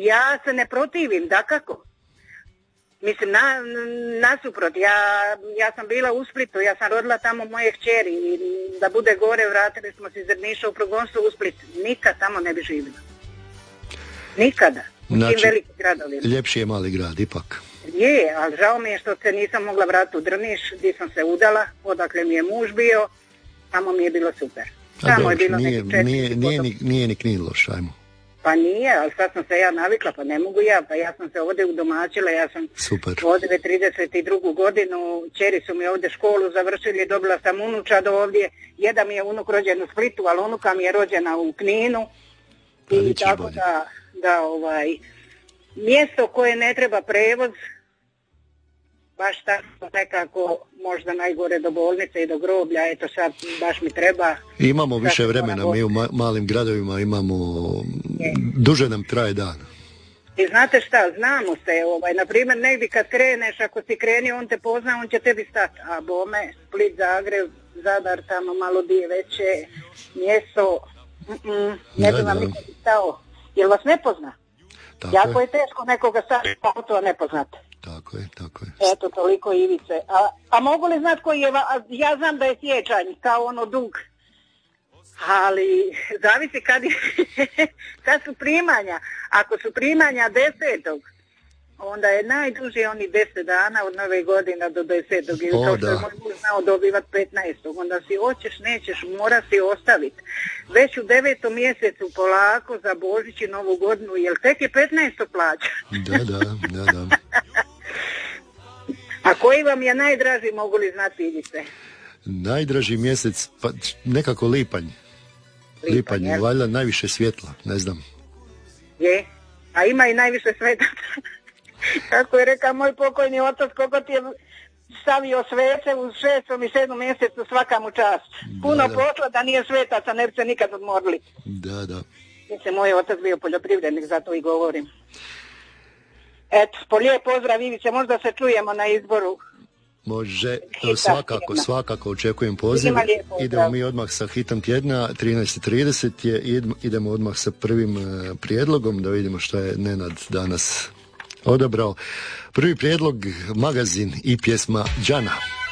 ja se ne protivim, dakako. Mislim, nasuprot, ja sam bila u Splitu, ja sam rodila tamo moje kćeri i da bude gore, vratili smo se iz Drniša u progonstvo u Split. Nikad tamo ne bi živjela. Nikada. U tim velikim gradovima. Ljepši je mali grad, ipak. Je, ali žao mi je što se nisam mogla vratiti u Drniš, gdje sam se udala, odakle mi je muž bio, tamo mi je bilo super. Tamo je bilo nije ni Knin loš, ajmo. Pa nije, ali sad sam se ja navikla, pa ne mogu pa ja sam se ovdje udomaćila, ja sam ovdje 32. godinu, čeri su mi ovdje školu završili, dobila sam unučad ovdje, jedan mi je unuk rođen u Splitu, ali unuka mi je rođena u Kninu, i tako da mjesto koje ne treba prevoz, baš tako nekako možda najgore do bolnice i do groblja, eto sad baš mi treba. Imamo više vremena, mi u malim gradovima imamo, duže nam traje dan. I znate šta, znamo se, na primjer negdje kad kreneš, ako si krenio, on te pozna, on će tebi stati, a bome, Split, Zagreb, Zadar, tamo malo dije veće, mjesto, ne bi vam nikad stao, jer vas ne pozna. Tako jako je teško nekoga stati, to ne poznate. Tako je. Eto, toliko Ivice. A mogu li znati koji je, ja znam da je siječanj, kao ono dug, ali zavisi kad su primanja. Ako su primanja 10. onda je najduže oni 10 dana od nove godine do 10. Ili kao što je moj muž znao dobivati 15. Onda si hoćeš, nećeš, mora si ostaviti. Već u 9. mjesecu polako za Božić i Novu godinu, jer tek je 15. plaća. Da. A koji vam je najdraži, mogu li znati, vidite? Najdraži mjesec, pa nekako lipanj. Lipanj je valjda najviše svjetla, ne znam. Je, a ima i najviše svetaca. Kako je rekao moj pokojni otac, koliko ti je stavio svece u 6. i 7. mjesecu, svaka mu čast. Puno posla, da nije svetaca, ne bi se nikad odmorili. Da. Mislim, moj otac bio poljoprivrednik, zato i govorim. Eto, po lijep pozdrav, Ivice, možda se čujemo na izboru. Može, svakako očekujem poziv. Idemo mi odmah sa hitom tjedna, 13.30 je, idemo odmah sa prvim prijedlogom, da vidimo što je Nenad danas odabrao. Prvi prijedlog, magazin i pjesma Đana.